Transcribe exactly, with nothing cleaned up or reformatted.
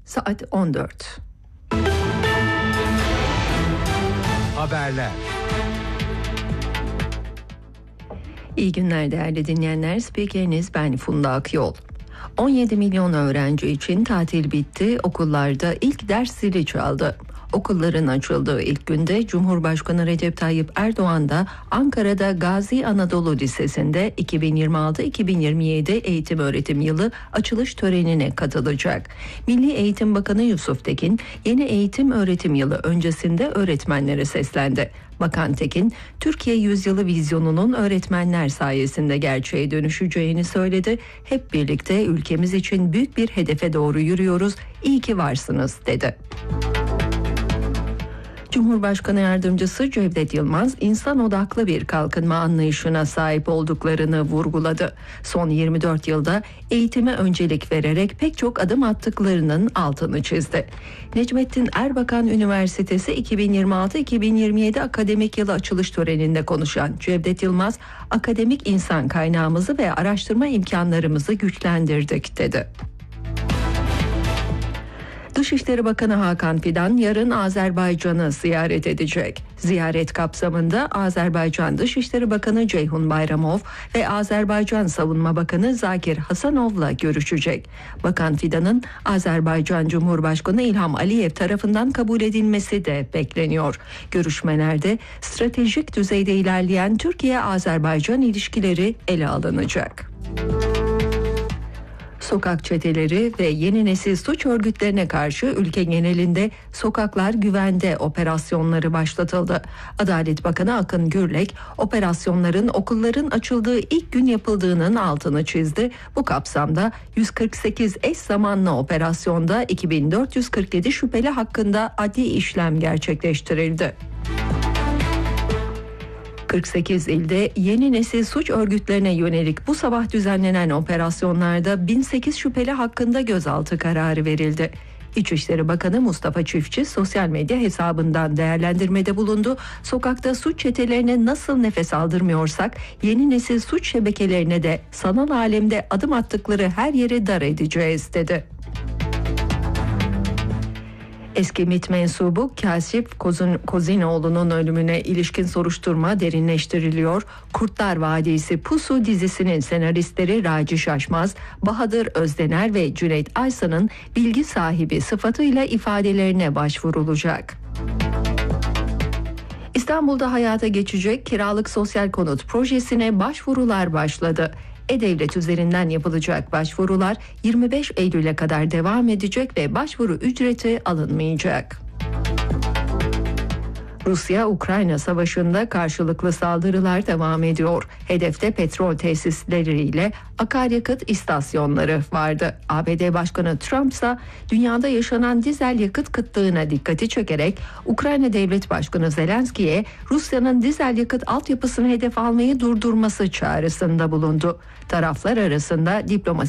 Saat on dört. Haberler. İyi günler değerli dinleyenler. Spikeriniz ben Funda Akyol. on yedi milyon öğrenci için tatil bitti. Okullarda ilk ders zili çaldı. Okulların açıldığı ilk günde Cumhurbaşkanı Recep Tayyip Erdoğan da Ankara'da Gazi Anadolu Lisesi'nde iki bin yirmi altı iki bin yirmi yedi eğitim öğretim yılı açılış törenine katılacak. Milli Eğitim Bakanı Yusuf Tekin yeni eğitim öğretim yılı öncesinde öğretmenlere seslendi. Bakan Tekin, Türkiye Yüzyılı vizyonunun öğretmenler sayesinde gerçeğe dönüşeceğini söyledi. Hep birlikte ülkemiz için büyük bir hedefe doğru yürüyoruz. İyi ki varsınız dedi. Cumhurbaşkanı Yardımcısı Cevdet Yılmaz, insan odaklı bir kalkınma anlayışına sahip olduklarını vurguladı. Son yirmi dört yılda eğitime öncelik vererek pek çok adım attıklarının altını çizdi. Necmettin Erbakan Üniversitesi iki bin yirmi altı iki bin yirmi yedi akademik yılı açılış töreninde konuşan Cevdet Yılmaz, akademik insan kaynağımızı ve araştırma imkanlarımızı güçlendirdik dedi. Dışişleri Bakanı Hakan Fidan yarın Azerbaycan'ı ziyaret edecek. Ziyaret kapsamında Azerbaycan Dışişleri Bakanı Ceyhun Bayramov ve Azerbaycan Savunma Bakanı Zakir Hasanov'la görüşecek. Bakan Fidan'ın Azerbaycan Cumhurbaşkanı İlham Aliyev tarafından kabul edilmesi de bekleniyor. Görüşmelerde stratejik düzeyde ilerleyen Türkiye-Azerbaycan ilişkileri ele alınacak. Sokak çeteleri ve yeni nesil suç örgütlerine karşı ülke genelinde sokaklar güvende operasyonları başlatıldı. Adalet Bakanı Akın Gürlek, operasyonların okulların açıldığı ilk gün yapıldığının altını çizdi. Bu kapsamda yüz kırk sekiz eş zamanlı operasyonda iki bin dört yüz kırk yedi şüpheli hakkında adli işlem gerçekleştirildi. kırk sekiz ilde yeni nesil suç örgütlerine yönelik bu sabah düzenlenen operasyonlarda bin sekiz şüpheli hakkında gözaltı kararı verildi. İçişleri Bakanı Mustafa Çiftçi sosyal medya hesabından değerlendirmede bulundu. Sokakta suç çetelerine nasıl nefes aldırmıyorsak yeni nesil suç şebekelerine de sanal alemde adım attıkları her yeri dar edeceğiz dedi. Eski MİT mensubu Kaşif Kozinoğlu'nun ölümüne ilişkin soruşturma derinleştiriliyor. Kurtlar Vadisi Pusu dizisinin senaristleri Raci Şaşmaz, Bahadır Özdener ve Cüneyt Aysan'ın bilgi sahibi sıfatıyla ifadelerine başvurulacak. İstanbul'da hayata geçecek kiralık sosyal konut projesine başvurular başladı. E-Devlet üzerinden yapılacak başvurular yirmi beş Eylül'e kadar devam edecek ve başvuru ücreti alınmayacak. Rusya-Ukrayna savaşında karşılıklı saldırılar devam ediyor. Hedefte petrol tesisleriyle akaryakıt istasyonları vardı. A B D Başkanı Trump ise dünyada yaşanan dizel yakıt kıtlığına dikkati çekerek Ukrayna Devlet Başkanı Zelenski'ye Rusya'nın dizel yakıt altyapısını hedef almayı durdurması çağrısında bulundu. Taraflar arasında diplomasi